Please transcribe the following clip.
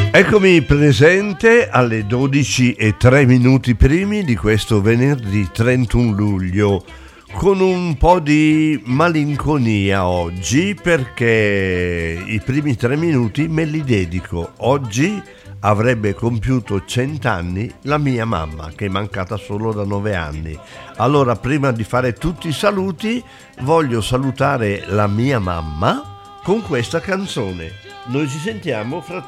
Eccomi presente alle 12:03 primi di questo venerdì 31 luglio con un po' di malinconia oggi perché i primi 3 minuti me li dedico. Oggi avrebbe compiuto 100 anni la mia mamma, che è mancata solo da 9 anni. Allora, prima di fare tutti i saluti, voglio salutare la mia mamma con questa canzone. Noi ci sentiamo fra